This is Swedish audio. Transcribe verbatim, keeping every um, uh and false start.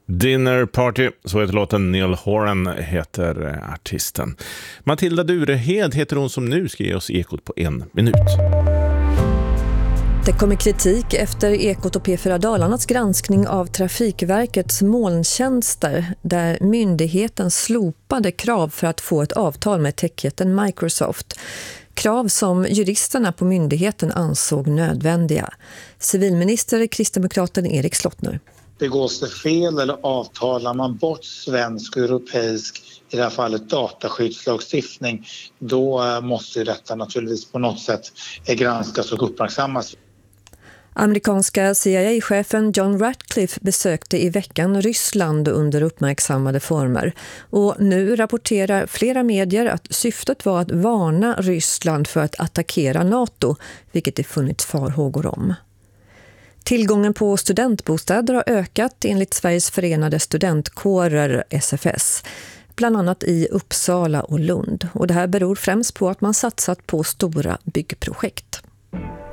Dinner Party, så heter låten. Neil Horan heter artisten. Matilda Durehed heter hon som nu ska ge oss Ekot på en minut. Det kommer kritik efter Ekot och P fyra Dalarnas granskning av Trafikverkets molntjänster där myndigheten slopade krav för att få ett avtal med techjätten Microsoft. Krav som juristerna på myndigheten ansåg nödvändiga. Civilminister kristdemokraten Erik Slottner. Begås det fel eller avtalar man bort svensk och europeisk, i det här fallet dataskyddslagstiftning, då måste detta naturligtvis på något sätt granskas och uppmärksammas. Amerikanska C I A-chefen John Ratcliffe besökte i veckan Ryssland under uppmärksammade former. Och nu rapporterar flera medier att syftet var att varna Ryssland för att attackera NATO, vilket det funnits farhågor om. Tillgången på studentbostäder har ökat enligt Sveriges förenade studentkårer S F S, bland annat i Uppsala och Lund. Och det här beror främst på att man satsat på stora byggprojekt.